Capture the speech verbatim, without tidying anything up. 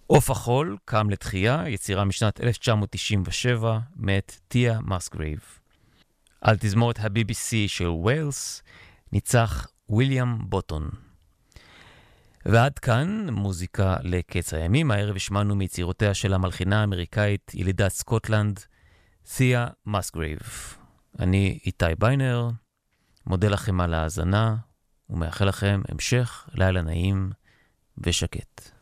עוף החול קם לתחייה, יצירה משנת אלף תשע מאות תשעים ושבע, מת תיה מסגרייב. על תזמורת ה-בי בי סי של ווילס ניצח וויליאם בוטון. ועד כאן מוזיקה לקץ הימים. הערב השמענו מיצירותיה של המלחינה האמריקאית ילידת סקוטלנד, תיה מסגרייב. אני איתי ביינר, מודה לכם על ההאזנה ומאחל לכם המשך לילה נעים ושקט.